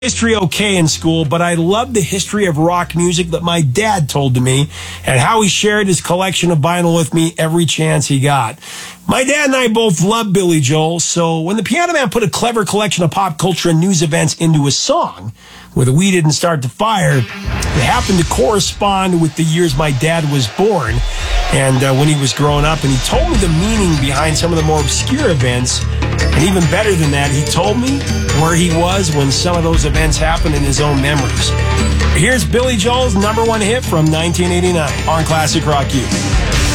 history okay in school, but I loved the history of rock music that my dad told to me and how he shared his collection of vinyl with me every chance he got. My dad and I both love Billy Joel, so when the Piano Man put a clever collection of pop culture and news events into a song, where the We Didn't Start the Fire, it happened to correspond with the years my dad was born and when he was growing up, and he told me the meaning behind some of the more obscure events, and even better than that, he told me where he was when some of those events happened in his own memories. Here's Billy Joel's #1 hit from 1989 on Classic Rock U.